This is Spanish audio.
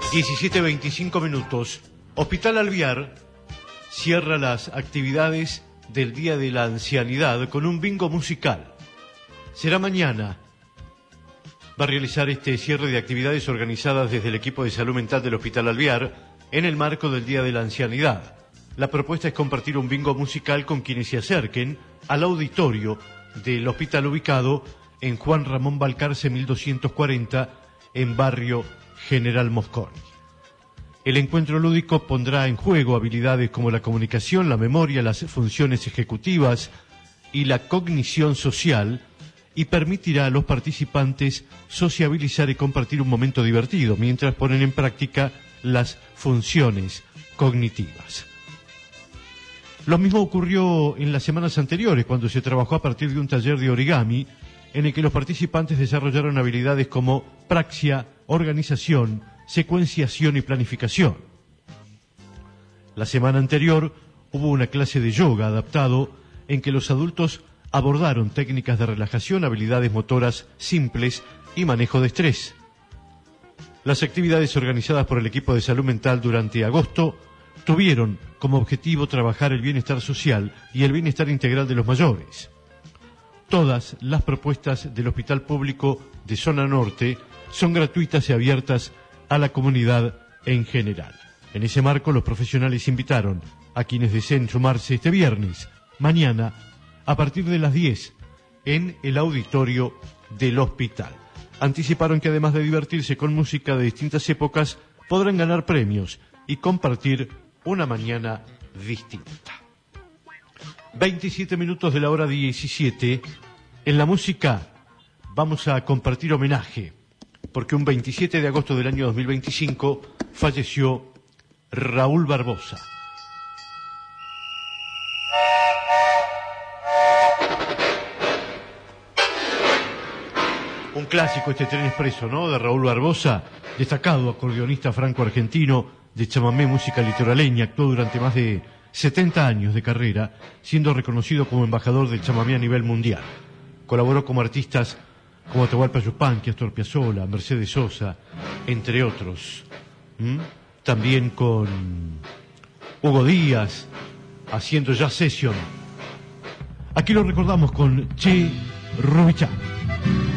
17:25. Hospital Alvear cierra las actividades del Día de la Ancianidad con un bingo musical. Será mañana. Va a realizar este cierre de actividades organizadas desde el equipo de salud mental del Hospital Alvear en el marco del Día de la Ancianidad. La propuesta es compartir un bingo musical con quienes se acerquen al auditorio del hospital ubicado en Juan Ramón Balcarce 1240 en barrio General Mosconi. El encuentro lúdico pondrá en juego habilidades como la comunicación, la memoria, las funciones ejecutivas y la cognición social y permitirá a los participantes sociabilizar y compartir un momento divertido mientras ponen en práctica las funciones cognitivas. Lo mismo ocurrió en las semanas anteriores, cuando se trabajó a partir de un taller de origami en el que los participantes desarrollaron habilidades como praxia, organización, secuenciación y planificación. La semana anterior hubo una clase de yoga adaptado en que los adultos abordaron técnicas de relajación, habilidades motoras simples y manejo de estrés. Las actividades organizadas por el equipo de salud mental durante agosto tuvieron como objetivo trabajar el bienestar social y el bienestar integral de los mayores. Todas las propuestas del Hospital Público de Zona Norte son gratuitas y abiertas a la comunidad en general. En ese marco, los profesionales invitaron a quienes deseen sumarse este viernes, mañana, a partir de las 10, en el auditorio del hospital. Anticiparon que además de divertirse con música de distintas épocas, podrán ganar premios y compartir una mañana distinta. 27 minutos de la hora 17. En la música vamos a compartir homenaje, porque un 27 de agosto del año 2025 falleció Raúl Barbosa. Un clásico, este Tren Expreso, ¿no?, de Raúl Barbosa, destacado acordeonista franco-argentino de chamamé, música litoraleña. Actuó durante más de 70 años de carrera, siendo reconocido como embajador del chamamé a nivel mundial. Colaboró como artistas como Atahualpa Yupanqui, Astor Piazzolla, Mercedes Sosa, entre otros. También con Hugo Díaz, haciendo jazz session. Aquí lo recordamos con Che Rubichán.